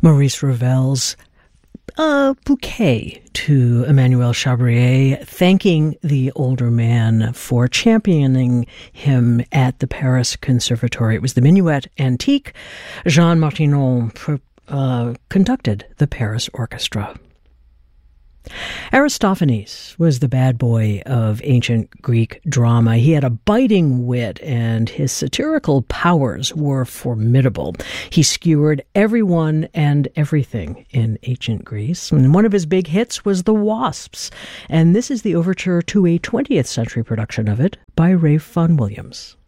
Maurice Ravel's bouquet to Emmanuel Chabrier, thanking the older man for championing him at the Paris Conservatory. It was the Minuet Antique. Jean Martinon conducted the Paris Orchestra. Aristophanes was the bad boy of ancient Greek drama. He had a biting wit, and his satirical powers were formidable. He skewered everyone and everything in ancient Greece. And one of his big hits was The Wasps, and this is the overture to a 20th century production of it by Ralph Vaughan Williams.